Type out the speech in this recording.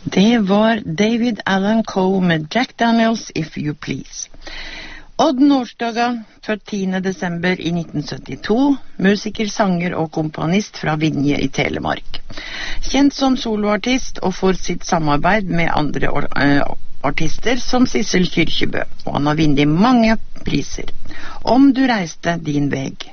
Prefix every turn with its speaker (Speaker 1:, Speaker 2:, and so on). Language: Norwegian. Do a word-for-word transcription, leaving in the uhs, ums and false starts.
Speaker 1: Det var David Allan Coe med Jack Daniels, If You Please. Odd Nordstoga, født tiende desember i nitten syttito, musiker, sanger og komponist fra Vinje i Telemark. Kjent som soloartist og for sitt samarbeid med andre artister som Sissel Kyrkjebø, og han har vunnet mange priser. Om du reiste din veg.